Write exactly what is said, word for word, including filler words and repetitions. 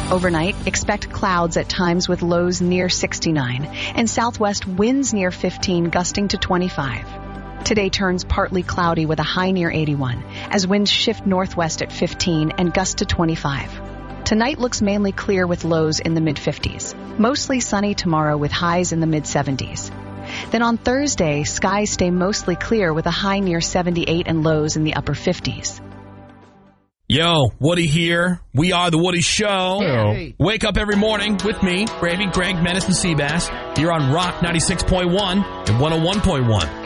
Overnight, expect clouds at times with lows near sixty-nine and southwest winds near fifteen, gusting to twenty-five. Today turns partly cloudy with a high near eighty-one as winds shift northwest at fifteen and gust to twenty-five. Tonight looks mainly clear with lows in the mid-fifties. Mostly sunny tomorrow with highs in the mid-seventies. Then on Thursday, skies stay mostly clear with a high near seventy-eight and lows in the upper fifties. Yo, Woody here. We are The Woody Show. Hey. Wake up every morning with me, Gravy, Greg, Menace, and Seabass. You're on Rock ninety-six point one and one oh one point one.